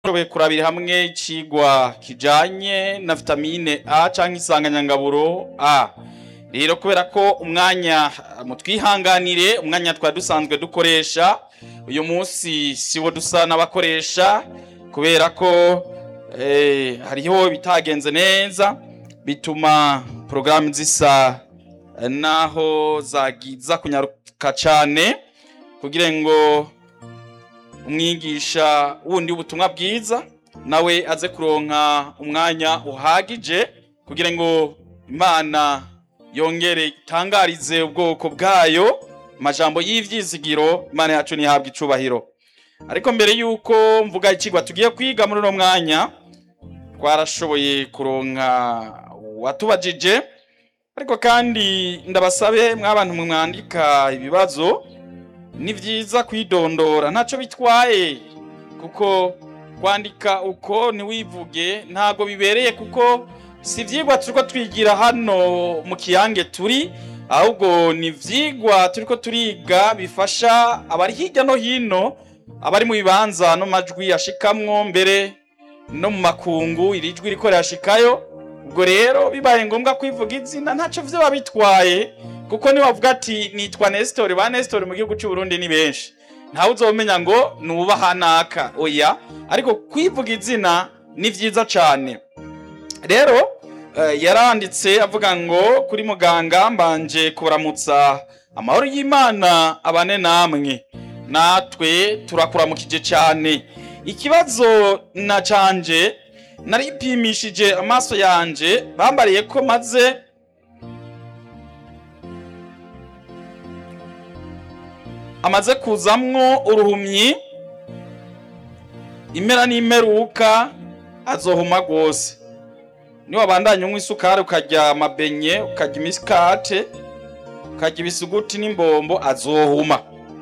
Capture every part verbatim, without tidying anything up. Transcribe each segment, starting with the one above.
Turashoboye kurabira hamwe icigwa kijanye na vitamine A canke insanganyangaburo A. Rero kubera ko umwanya mutwihanganire, umwanya twa dusanzwe dukoresha uyu munsi siwo dusa n'abakoresha kubera ko eh hariho bitagenze neza bituma programme zisa naho zagiza kunyaruka cane kugira ngo umwigisha wundi ubutumwa bwiza nawe aze kuronka umwanya uhagije kugira ngo Imana yongere itangarize ubwoko bwayo majambo y'ivyizigiro. Imana yacu nihabwa icubahiro. Ariko mbere yuko mvuga icigwa tugiye kwiga muri no mwanya twarashoboye kuronka watubajije, ariko kandi ndabasabe mwabantu mwandika ibibazo ni vyiza kwidondora ntaco bitwaye, kuko kwandika uko ni wivuge ntago bibereye, kuko si vyigwa turiko twigira hano mu kiyange turi, ahubwo ni vyigwa turiko turiga bifasha abari hirya no hino, abari mu bibanza no majwi ashikamwo mbere no mu makungu irijwi riko rashikayo. Ubwo rero bibaye ngombwa kwivuga izina ntaco vyo babitwaye, kuko ni wavuga ati nitwa Nestor, ba Nestor mu gihugu cy'u Burundi ni benshi, ntawe uzomenya ngo nuba hanaka oya, ariko kwivuga izina ni vyiza cyane. Rero uh, yaranditse avuga ngo kuri muganga mbanje kuramutsa amahoro y'Imana abane namwe, natwe turakuramukije cyane. Ikibazo na canje naripimishije amaso yanje, bambariye ko maze amaze kuzamwo uruhumyi, imera n'imeruka azohuma gose. Ni wabandanya unywa isukari ukarya amabenye ukarya imiskate ukarya ibisuguti n'imbombo azohuma.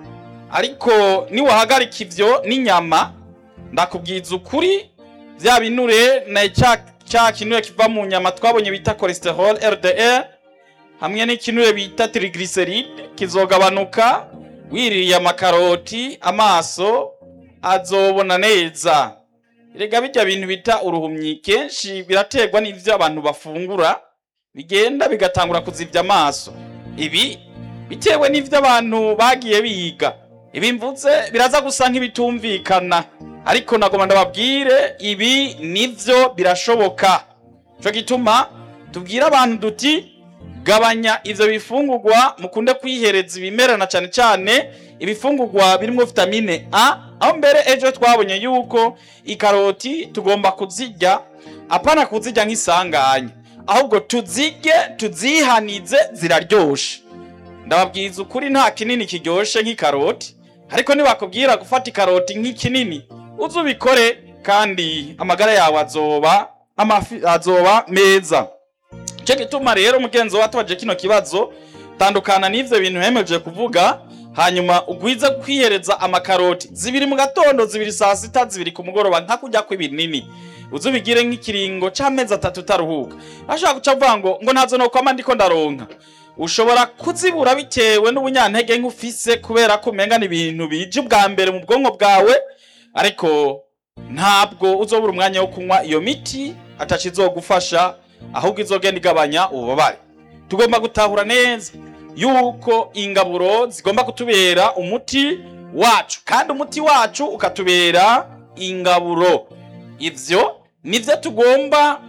Ariko ni wahagarika ivyo n'inyama, ndakubwiza ukuri vya binure na cya cya kinure kiva mu nyama twabonye bita cholesterol L D L hamwe n'ikinure bita triglyceride kizogabanuka wiririye amakaroti, amaso azobona neza. Erega bijya bintu bita uruhumyi kenshi biraterwa n'ivyo abantu bafungura bigenda bigatangura kuzivya amaso. Ibi bitewe n'ivyo abantu bagiye biga, ibi mvuze biraza gusa nk'ibitumvikana, ariko nagoma ndababwire ibi nivyo birashoboka. Cyo gituma tubwira abantu duti gabanya ivyo bifungurwa, mukunde kwihereza ibimera na cyane cyane ibifungurwa birimo vitamine A. Aho mbere ejo twabonye yuko ikaroti tugomba kuzirya, apana kuzirya nk'isanganya, ahubwo tuzige tuzihanize ziraryoshe. Ndababwiza ukuri nta kinini kiryoshe nk'ikaroti, ariko nibakubwira gufata ikaroti nk'ikinini uzubikore, kandi amagara yawe azoba amafi azoba meza. Cyo gituma rero mugenzi watubaje kino kibazo, tandukana n'ivyo bintu hemeje kuvuga, hanyuma ugwiza kwihereza amakaroti zibiri mu gatondo, zibiri saa sita, zibiri ku mugoroba, nka kujya kw'ibinini uzubigire nk'ikiringo c'amezi atatu taruhuka. Ashaka guca avuga ngo ngo nazo no kwama ndiko ndaronka, ushobora kuzibura bitewe n'ubunyantege nk'ufise, kubera ko umenga ni ibintu bije ubwa mbere mu bwonko bwawe, ariko ntabwo uzobura umwanya wo kunywa iyo miti atacizogufasha, ahubwo izogenda igabanya ububabare. Tugomba gutahura neza yuko ingaburo zigomba kutubera umuti wacu, kandi umuti wacu ukatubera ingaburo. Ivyo nivyo tugomba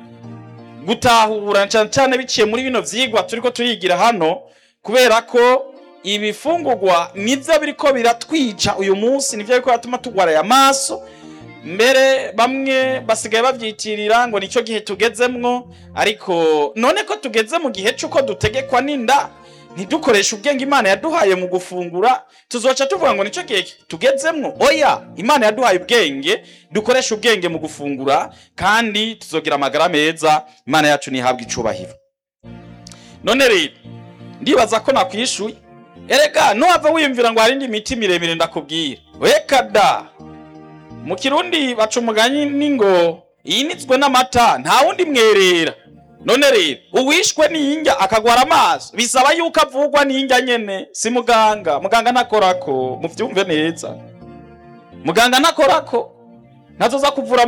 gutahura cyane cyane biciye muri bino vyigwa turiko turigira hano, kubera ko ibifungurwa nivyo biriko biratwica uyu munsi, nivyo biriko biratuma tugwara ya maso. Mbere bamwe basigaye bavyitirira ngo nico gihe tugezemwo, ariko none ko tugeze mu gihe cyuko dutegekwa n'inda, ntidukoresha ubwenge Imana yaduhaye mu gufungura, tuzoca tuvuga ngo nico gihe tugezemwo? Oya, Imana yaduhaye ubwenge, dukoresha ubwenge mu gufungura, kandi tuzogira amagara meza. Imana yacu nihabwa icubahiro. None rero ndibaza ko nakwishuye. Erega nuhava wiyumvira ngo hari indi miti miremire ndakubwira, weka da. Mu Kirundi baca umugani ningo yinitswe n'amata nta wundi mwerera. None rero uwishwe n'injya akagwara amaso, bisaba yuko avugwa n'injya nyene, si muganga. Muganga nakorako, muvyumve neza, muganga nakorako. ntazoza kuvura